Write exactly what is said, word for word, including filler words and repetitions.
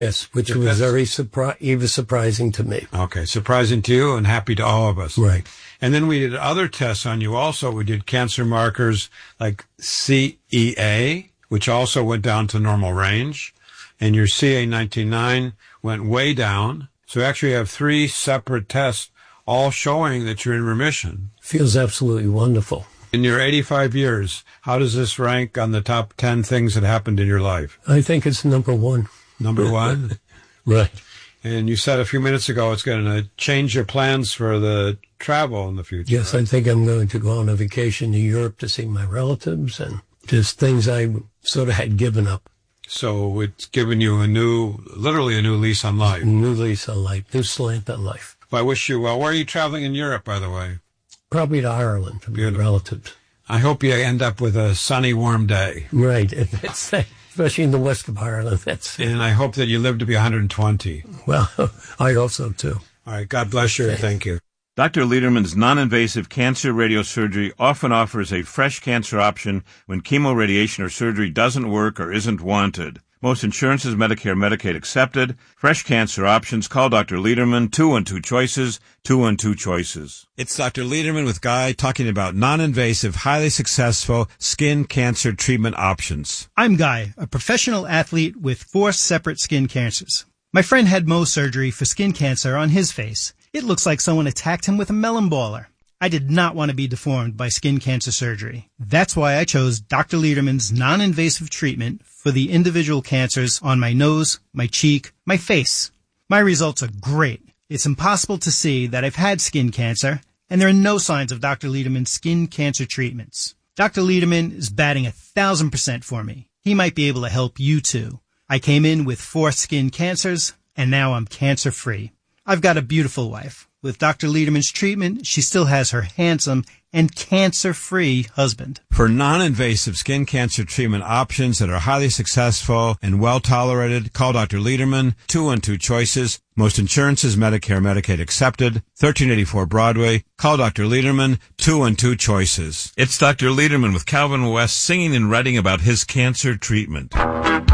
Yes, which If was that's- very surpri- even surprising to me. Okay, surprising to you and happy to all of us. Right. And then we did other tests on you also. We did cancer markers like C E A, which also went down to normal range. And your C A nineteen-nine went way down. So actually you have three separate tests all showing that you're in remission. Feels absolutely wonderful. In your eighty-five years, how does this rank on the top ten things that happened in your life? I think it's number one. Number one? Right. And you said a few minutes ago it's going to change your plans for the travel in the future. Yes, right? I think I'm going to go on a vacation to Europe to see my relatives and just things I sort of had given up. So it's given you a new, literally a new lease on life. New lease on life, new slant on life. Well, I wish you well. Where are you traveling in Europe, by the way? Probably to Ireland to my Beautiful. relatives. I hope you end up with a sunny, warm day. Right. It's, especially in the west of Ireland. That's And I hope that you live to be one hundred twenty. Well, I hope so, too. All right. God bless you. Thank you. Doctor Lederman's non-invasive cancer radiosurgery often offers a fresh cancer option when chemoradiation or surgery doesn't work or isn't wanted. Most insurances, Medicare, Medicaid accepted. Fresh cancer options. Call Doctor Lederman, two one two choices, two one two choices. It's Doctor Lederman with Guy talking about non-invasive, highly successful skin cancer treatment options. I'm Guy, a professional athlete with four separate skin cancers. My friend had Mohs surgery for skin cancer on his face. It looks like someone attacked him with a melon baller. I did not want to be deformed by skin cancer surgery. That's why I chose Doctor Lederman's non-invasive treatment for the individual cancers on my nose, my cheek, my face. My results are great. It's impossible to see that I've had skin cancer, and there are no signs of Doctor Lederman's skin cancer treatments. Doctor Lederman is batting a thousand percent for me. He might be able to help you too. I came in with four skin cancers, and now I'm cancer-free. I've got a beautiful wife. With Doctor Lederman's treatment, she still has her handsome and cancer-free husband. For non-invasive skin cancer treatment options that are highly successful and well-tolerated, call Doctor Lederman, two one two choices. Most insurances, Medicare, Medicaid accepted. thirteen eighty-four Broadway. Call Doctor Lederman, two one two choices. It's Doctor Lederman with Calvin West singing and writing about his cancer treatment.